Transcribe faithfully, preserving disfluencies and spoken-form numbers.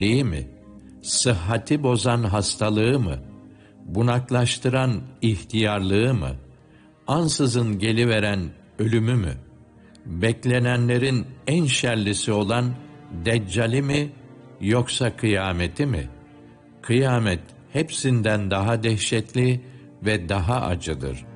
Değil mi? Sıhhati bozan hastalığı mı? Bunaklaştıran ihtiyarlığı mı? Ansızın geliveren ölümü mü? Beklenenlerin en şerlisi olan Deccali mi, yoksa kıyameti mi? Kıyamet hepsinden daha dehşetli ve daha acıdır.